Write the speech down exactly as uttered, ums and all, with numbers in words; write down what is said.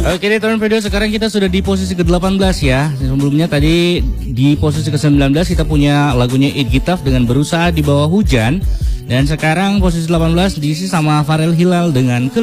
Oke deh teman video, sekarang kita sudah di posisi ke delapan belas ya. Sebelumnya tadi di posisi ke sembilan belas kita punya lagunya Eid Gitaf dengan Berusaha di Bawah Hujan. Dan sekarang posisi delapan belas diisi sama Farel Hilal dengan